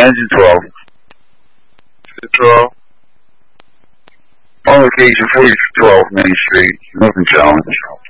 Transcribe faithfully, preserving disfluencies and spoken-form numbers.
engine twelve. twelve. On location forty twelve Main Street, Milton Challenge.